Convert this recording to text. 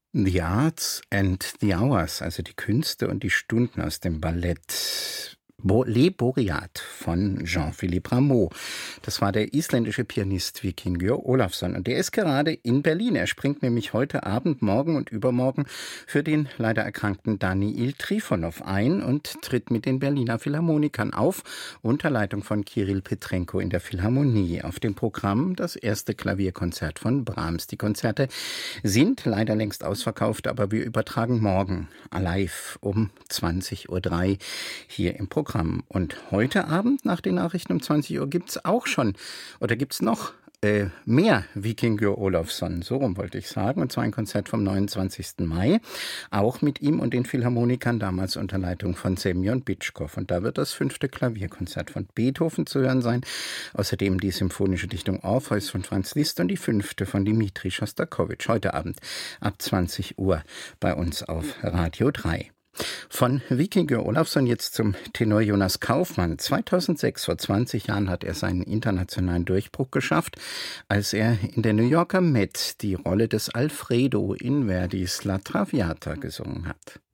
The Arts and the Hours, also die Künste und die Stunden aus dem Ballett Les Boreads von Jean-Philippe Rameau. Das war der isländische Pianist Víkingur Ólafsson und der ist gerade in Berlin. Er springt nämlich heute Abend, morgen und übermorgen für den leider erkrankten Daniil Trifonov ein und tritt mit den Berliner Philharmonikern auf, unter Leitung von Kirill Petrenko in der Philharmonie. Auf dem Programm das erste Klavierkonzert von Brahms. Die Konzerte sind leider längst ausverkauft, aber wir übertragen morgen live um 20:03 Uhr hier im Programm. Und heute Abend nach den Nachrichten um 20 Uhr gibt es auch schon, oder gibt es noch mehr Víkingur Ólafsson, so rum wollte ich sagen, und zwar ein Konzert vom 29. Mai, auch mit ihm und den Philharmonikern, damals unter Leitung von Semyon Bitschkow. Und da wird das 5. Klavierkonzert von Beethoven zu hören sein, außerdem die symphonische Dichtung Orpheus von Franz Liszt und die 5. von Dmitri Schostakowitsch, heute Abend ab 20 Uhr bei uns auf Radio 3. Von Víkingur Ólafsson jetzt zum Tenor Jonas Kaufmann. 2006, vor 20 Jahren, hat er seinen internationalen Durchbruch geschafft, als er in der New Yorker Met die Rolle des Alfredo in Verdis La Traviata gesungen hat.